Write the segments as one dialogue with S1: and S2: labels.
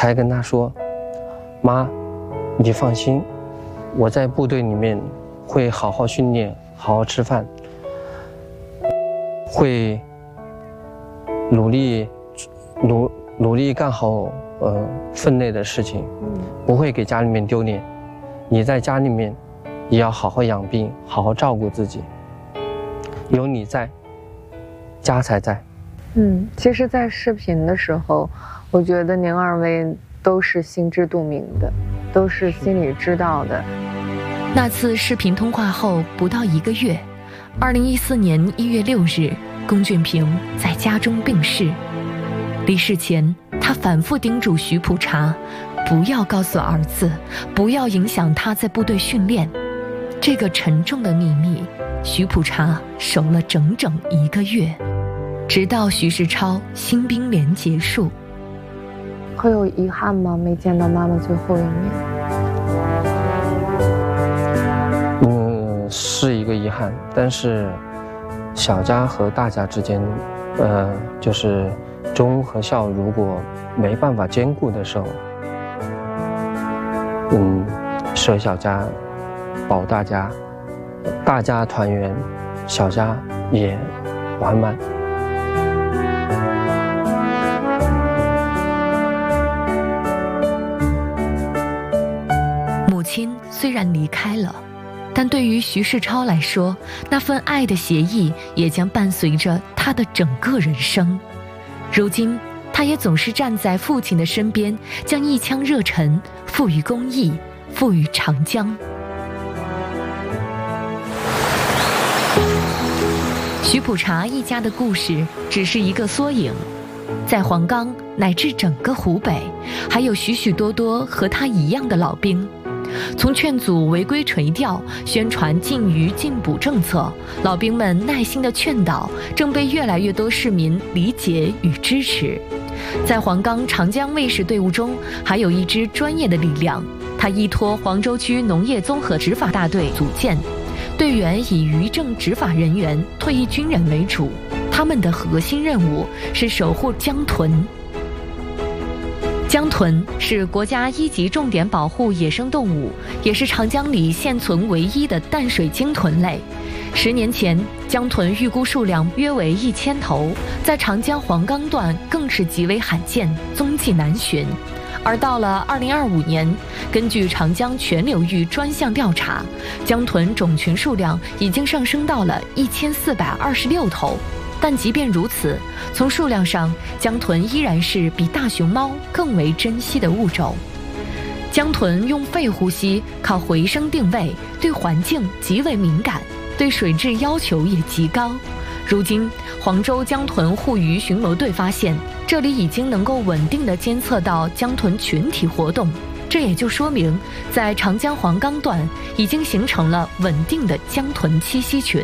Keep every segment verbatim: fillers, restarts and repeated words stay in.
S1: 才跟他说：“妈，你放心，我在部队里面会好好训练，好好吃饭，会努力努努力干好呃分内的事情，不会给家里面丢脸。你在家里面也要好好养病，好好照顾自己。有你在，家才在。”
S2: 嗯，其实，在视频的时候，我觉得您二位都是心知肚明的，都是心里知道的。
S3: 那次视频通话后不到一个月，二零一四年一月六日，龚俊平在家中病逝。离世前，他反复叮嘱徐普查，不要告诉儿子，不要影响他在部队训练。这个沉重的秘密，徐普查守了整整一个月。直到徐世超新兵连结束。
S2: 会有遗憾吗？没见到妈妈最后一面。
S1: 嗯，是一个遗憾，但是小家和大家之间，呃，就是忠和孝，如果没办法兼顾的时候，嗯，舍小家，保大家，大家团圆，小家也完满。
S3: 母亲虽然离开了，但对于徐世超来说，那份爱的协议也将伴随着他的整个人生。如今，他也总是站在父亲的身边，将一腔热忱付予公益，付予长江。徐普查一家的故事只是一个缩影，在黄冈乃至整个湖北，还有许许多多和他一样的老兵。从劝阻违规垂钓、宣传禁渔禁捕政策，老兵们耐心的劝导，正被越来越多市民理解与支持。在黄冈长江卫士队伍中，还有一支专业的力量，它依托黄州区农业综合执法大队组建，队员以渔政执法人员、退役军人为主，他们的核心任务是守护江豚。江豚是国家一级重点保护野生动物，也是长江里现存唯一的淡水鲸豚类。十年前，江豚预估数量约为一千头，在长江黄冈段更是极为罕见，踪迹难寻。而到了二零二五年，根据长江全流域专项调查，江豚种群数量已经上升到了一千四百二十六头。但即便如此，从数量上，江豚依然是比大熊猫更为珍惜的物种。江豚用肺呼吸，靠回声定位，对环境极为敏感，对水质要求也极高。如今，黄州江豚护渔巡逻队发现，这里已经能够稳定地监测到江豚群体活动，这也就说明，在长江黄冈段已经形成了稳定的江豚栖息群。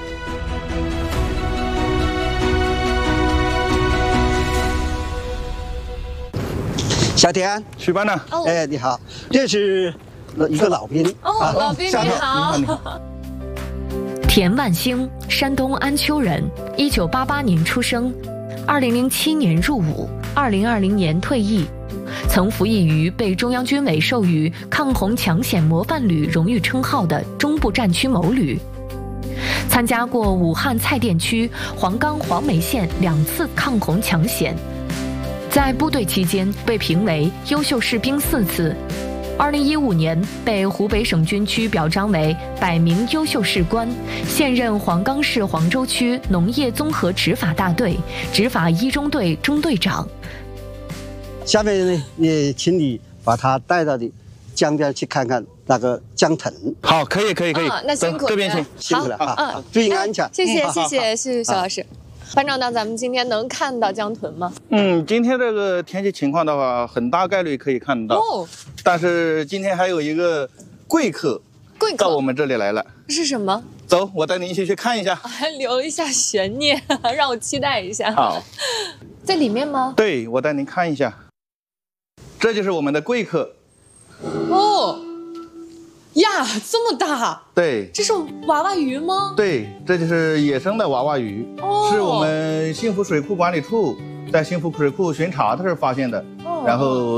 S4: 小田，
S5: 徐班长，
S4: 哦、哎，你好，这是一个老兵。
S2: 哦，啊、老兵你好。
S5: 你好。
S3: 田万兴，山东安丘人，一九八八年出生，二零零七年入伍，二零二零年退役，曾服役于被中央军委授予抗洪抢险模范旅荣誉称号的中部战区某旅，参加过武汉蔡甸区、黄冈黄梅县两次抗洪抢险。在部队期间被评为优秀士兵四次，二零一五年被湖北省军区表彰为百名优秀士官，现任黄冈市黄州区农业综合执法大队执法一中队中队长。
S4: 下面呢，也请你把他带到你江边去看看那个江豚。
S5: 好，可以，可以，可以。
S2: 哦、那辛苦了，
S5: 这边请，
S4: 辛苦了啊！
S2: 嗯，
S4: 注意安全。
S2: 谢谢，
S4: 嗯、
S2: 谢谢，谢谢肖老师。班长，那咱们今天能看到江豚吗？
S5: 嗯，今天这个天气情况的话，很大概率可以看到。哦。但是今天还有一个贵客，贵客到我们这里来了。
S2: 是什么？
S5: 走，我带您一起去看一下。
S2: 还留一下悬念，让我期待一下。
S5: 好。
S2: 在里面吗？
S5: 对，我带您看一下。这就是我们的贵客。
S2: 哦。呀，这么大！
S5: 对，
S2: 这是娃娃鱼吗？
S5: 对，这就是野生的娃娃鱼，哦、是我们幸福水库管理处在幸福水库巡查的时候发现的，哦、然后